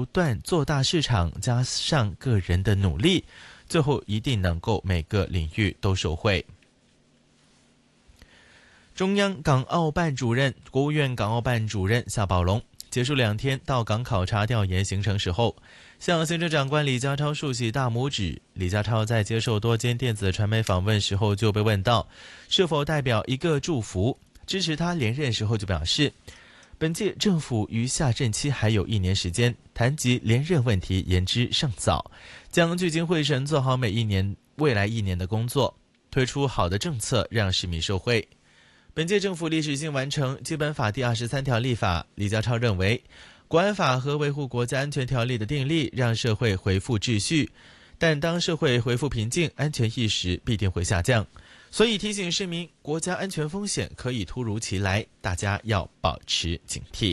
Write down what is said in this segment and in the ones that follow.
断做大市场，加上个人的努力，最后一定能够每个领域都受惠。中央港澳办主任、国务院港澳办主任夏宝龙结束2天到港考察调研行程时候，向行政长官李家超竖起大拇指。李家超在接受多间电子传媒访问时候就被问到是否代表一个祝福，支持他连任时候就表示，本届政府余下任期还有1年时间，谈及连任问题言之尚早，将聚精会神做好未来1年的工作，推出好的政策让市民受惠。本届政府历史性完成基本法第23条立法，李家超认为国安法和维护国家安全条例的订立让社会恢复秩序，但当社会恢复平静，安全意识必定会下降，所以提醒市民国家安全风险可以突如其来，大家要保持警惕。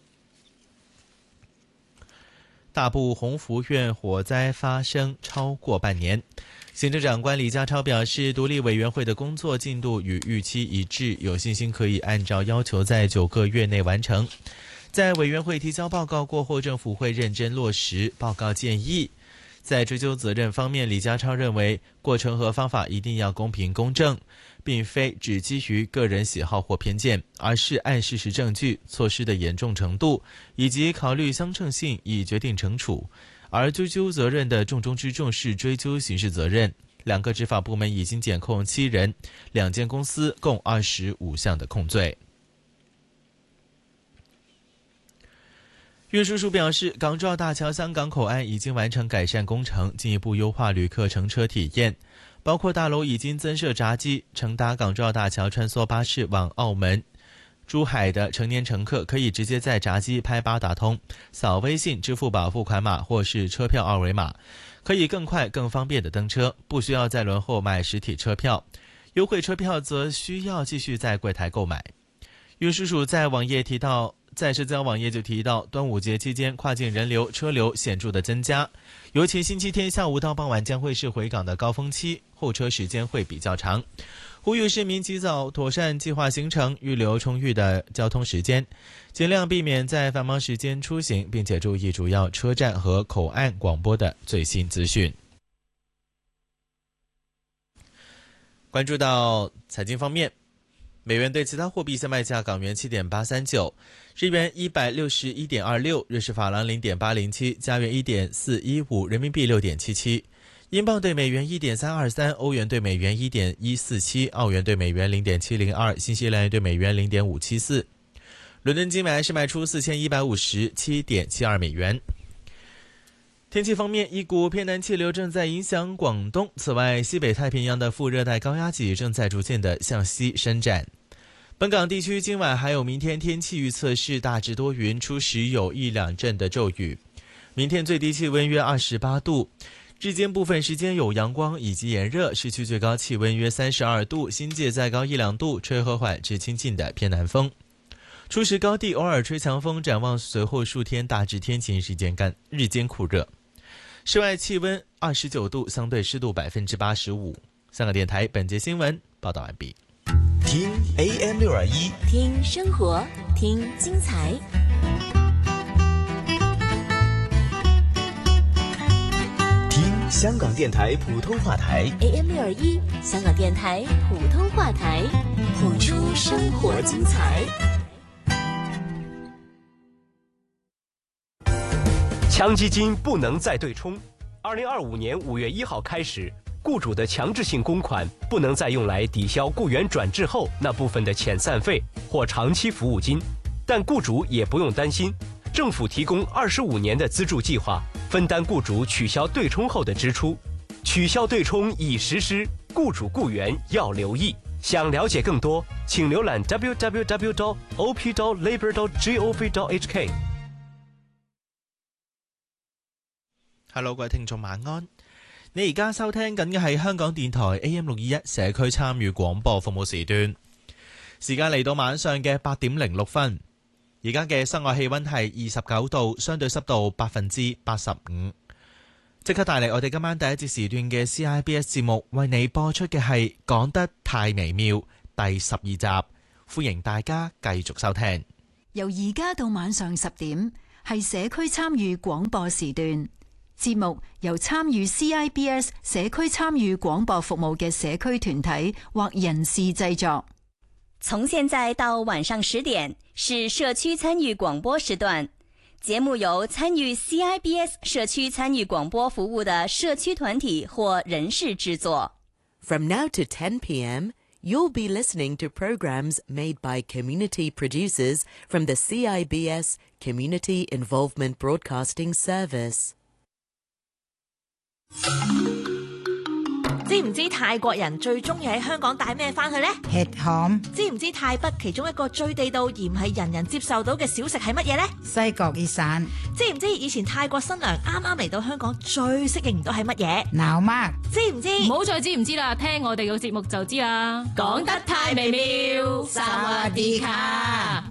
大埔鸿福苑火灾发生超过半年，行政长官李家超表示，独立委员会的工作进度与预期一致，有信心可以按照要求在9个月内完成。在委员会提交报告过后，政府会认真落实报告建议。在追究责任方面，李家超认为过程和方法一定要公平公正，并非只基于个人喜好或偏见，而是按事实证据、措施的严重程度以及考虑相称性以决定惩处。而追究责任的重中之重是追究刑事责任。2个执法部门已经检控7人，2间公司共25项的控罪。运输署表示，港珠澳大桥香港口岸已经完成改善工程，进一步优化旅客乘车体验，包括大楼已经增设闸机，乘搭港珠澳大桥穿梭巴士往澳门、珠海的成年乘客可以直接在闸机拍八达通，扫微信、支付宝付款码或是车票二维码，可以更快更方便的登车，不需要再轮候买实体车票。优惠车票则需要继续在柜台购买。运输署在社交网页就提到，端午节期间跨境人流车流显著的增加，尤其星期天下午到傍晚将会是回港的高峰期，候车时间会比较长，呼吁市民及早妥善计划行程，预留充裕的交通时间，尽量避免在繁忙时间出行，并且注意主要车站和口岸广播的最新资讯。关注到财经方面，美元对其他货币现卖价：港元7.839，日元161.26，瑞士法郎0.807，加元1.415，人民币6.77，英镑对美元1.323，欧元对美元1.147，澳元对美元0.702，新西兰元对美元0.574。伦敦金买是卖出4157.72美元。天气方面，一股偏南气流正在影响广东，此外西北太平洋的副热带高压脊正在逐渐的向西伸展。本港地区今晚还有明天天气预测是大致多云，初时有1-2阵的骤雨。明天最低气温约28度，日间部分时间有阳光以及炎热，市区最高气温约32度，新界再高1-2度，吹和缓至清劲的偏南风。初时高地偶尔吹强风，展望随后数天大致天晴，日间酷热。室外气温29度，相对湿度85%。香港电台本节新闻报道完毕。 听 AM621， 听生活，听精彩。 听香港电台普通话台 AM621，香港电台普通话台，谱出生活精彩。 强基金不能再对冲。2025年5月1号开始，雇主的强制性公款不能再用来抵消雇员转制后那部分的遣散费或长期服务金，但雇主也不用担心，政府提供25年的资助计划，分担雇主取消对冲后的支出。取消对冲已实施，雇主雇员要留意。想了解更多，请浏览 www.op.labor.gov.hk。 Hello， 各位聽眾晚安。你而家收聽緊嘅係香港電台 AM621 社區參與廣播服務時段，時間嚟到晚上嘅8點06分。而家嘅室外氣溫係29度，相對濕度85%。即刻帶嚟我哋今晚第一節時段嘅 CIBS 節目，為你播出嘅係講得太微妙第12集，歡迎大家繼續收聽。 由而家到晚上10點。 係社區參與廣播時段。節目由參與 CIBS 社區參與廣播服務嘅社區團體或人士製作。 從現在到晚上10點是社區參與廣播時段，節目由參與 CIBS 社區參與廣播服務的社區團體或人士製作。 From now to 10 p.m., you'll be listening to programs made by community producers from the CIBS Community Involvement Broadcasting Service。 知唔知泰國人最中意喺香港帶咩翻去呢？ hetham。 知唔知泰北其中一個最地道而唔係人人接受到嘅小食係乜嘢呢？ 西角意散。 知唔知以前泰國新娘啱啱嚟到香港最適應唔到係乜嘢？ 鬧媽。 知唔知？ 唔好再知唔知啦，聽我哋嘅節目就知啦。 講得太微妙，薩瓦迪卡。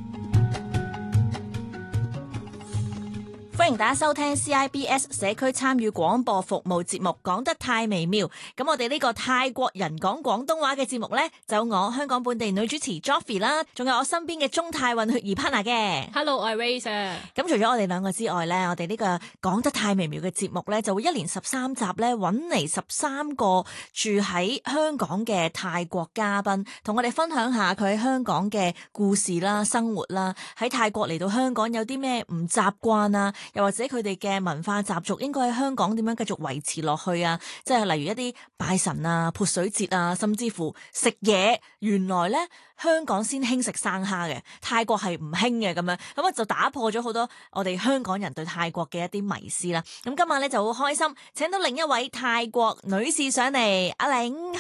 歡迎大家收聽 CIBS 社區參與廣播服務節目，講得太微妙。咁我哋呢個泰國人講廣東話嘅節目呢，就有我香港本地女主持 Joffy 啦，仲有我身邊嘅中泰混血兒 partner 嘅。 Hello， 我係 Race。 咁除咗我哋兩個之外呢，我哋呢個講得太微妙嘅節目呢，就會一連13集呢，揾嚟13個住喺香港嘅泰國嘉賓，同我哋分享下佢喺香港嘅故事啦、生活啦，喺泰國嚟到香港有啲咩唔習慣啊，又或者佢哋嘅文化習俗應該喺香港點樣繼續維持落去啊？即係例如一啲拜神啊、潑水節啊，甚至乎食嘢，原來咧香港先興食生蝦嘅，泰國係唔興嘅咁樣，咁啊就打破咗好多我哋香港人對泰國嘅一啲迷思啦。咁今晚咧就好開心，請到另一位泰國女士上嚟，阿玲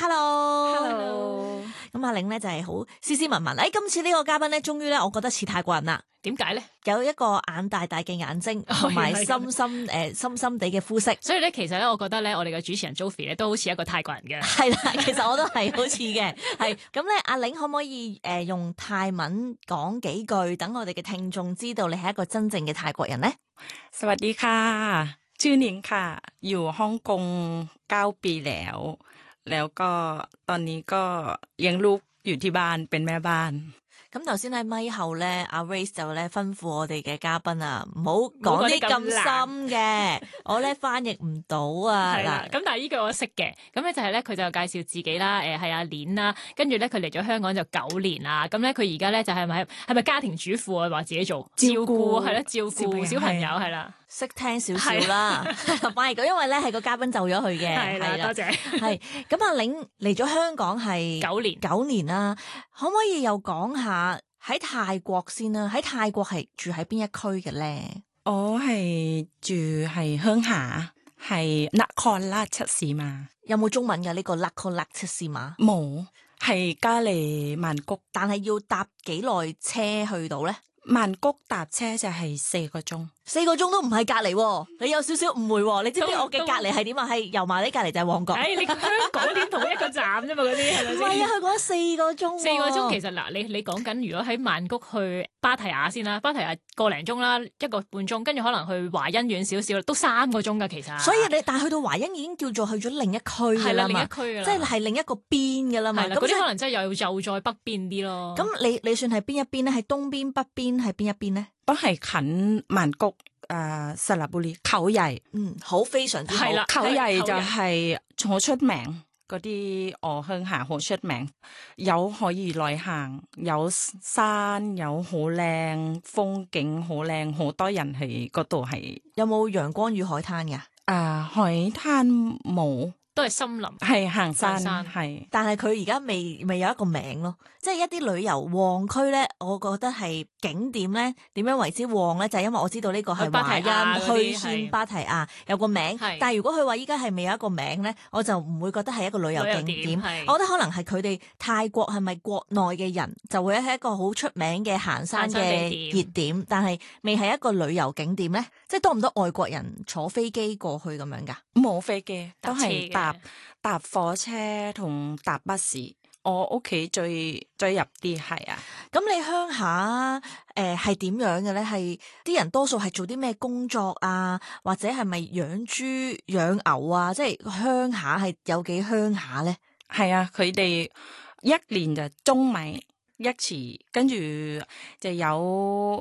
，Hello，咁阿玲咧就係好斯斯文文。今次呢個嘉賓咧，終於咧我覺得似泰國人啦。 點解咧？ 有一個眼大大嘅眼睛，同埋深深地嘅膚色。 所以咧，其實咧，我覺得咧，我哋嘅主持人 Joffy 咧都好似一個泰國人嘅。 係啦，其實我都係好似嘅。係咁咧，阿玲可唔可以用泰文講幾句，等我哋嘅聽眾知道你係一個真正嘅泰國人呢？ สวัสดีค่ะชื่อนิงค่ะอยู่ฮ่องกง9 ปีแล้วก็ตอนนี้ก็เลี้ยงลูกอยู่ที่บ้านเป็นแม่บ้าน咁頭先喺咪後咧，阿 Race 就咧吩咐我哋嘅嘉賓啊，唔好講啲咁深嘅，我咧翻譯唔到啊。 係啦，咁但係呢句我識嘅，咁咧就係咧佢就介紹自己啦，係阿鏈啦，跟住咧佢嚟咗香港就9年啦，咁咧佢而家咧就係咪家庭主婦啊，話自己做照顧係啦，照顧小朋友係啦。 識聽少少啦，翻譯到，因為咧係個嘉賓走咗去嘅， 係啦，多謝。 係咁，阿玲嚟咗香港係9年啦，可唔可以又講下喺泰國先啦？喺泰國係住喺邊一區嘅咧？ 我係住係鄉下，係นครราชสีมา。 有冇中文嘅呢個นครราชสีมา？ 冇，係加利曼谷， 但係要搭幾耐車去到咧？ 曼谷搭車就係4個鐘 ，4個鐘都唔係隔離，你有少少誤會。你知唔知我嘅隔離係點啊？係油麻地隔離就係旺角。 你香港點同一個站啫嘛？嗰啲係咪先？ 唔係啊，佢講4個鐘。 4個鐘其實嗱，你講緊如果喺曼谷去芭提雅先啦，芭提雅個零鐘啦，1個半鐘，跟住可能去華欣遠少少，都3個鐘㗎其實。 所以但係去到華欣已經叫做去咗另一區㗎啦嘛，即係另一個邊㗎啦嘛。 嗰啲可能真係又再北邊啲咯。 咁你算係邊一邊咧？係東邊、北邊係邊一邊咧？ 都係近曼谷สระบุรีเขาใหญ่好非常之好。 เขาใหญ่就係好出名嗰啲我鄉下好出名，有可以內行，有山，有好靚風景，好靚，好多人喺嗰度係。 有冇陽光與海灘㗎？ 海灘冇。 都係森林， 係行山，係。 但係佢而家未有一個名咯，即係一啲旅遊旺區咧，我覺得係景點咧，點樣為之旺咧？就係因為我知道呢個係華欣、虛線、芭提雅有個名，但係如果佢話依家係未有一個名咧，我就唔會覺得係一個旅遊景點。我覺得可能係佢哋泰國係咪國內嘅人就會係一個好出名嘅行山嘅熱點，但係未係一個旅遊景點咧？即係多唔多外國人坐飛機過去咁樣㗎？ 冇飛機，都係搭火車同搭巴士。我屋企最入啲係啊。 咁你鄉下係點樣嘅咧？係啲人多數係做啲咩工作啊？或者係咪養豬養牛啊？即係鄉下係有幾鄉下咧？ 係啊，佢哋一年就種米一次，跟住就有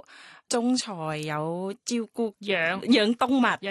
種菜，有照顧養動物。